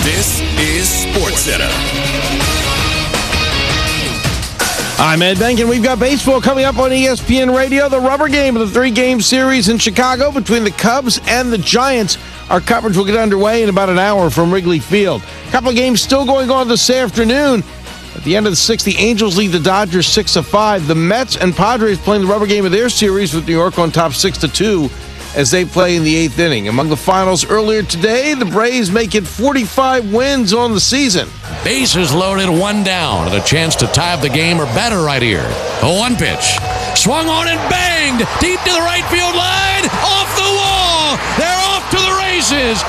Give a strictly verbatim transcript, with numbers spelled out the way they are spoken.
This is SportsCenter. I'm Ed Benkin. We've got baseball coming up on E S P N Radio. The rubber game of the three-game series in Chicago between the Cubs and the Giants. Our coverage will get underway in about an hour from Wrigley Field. A couple of games still going on this afternoon. At the end of the sixth, the Angels lead the Dodgers six to five. The Mets and Padres playing the rubber game of their series with New York on top six to two as they play in the eighth inning. Among the finals earlier today, the Braves make it forty-five wins on the season. Bases loaded, one down, and a chance to tie up the game or better right here. A one pitch. Swung on and banged deep to the right field line. Off the wall. They're off to the races.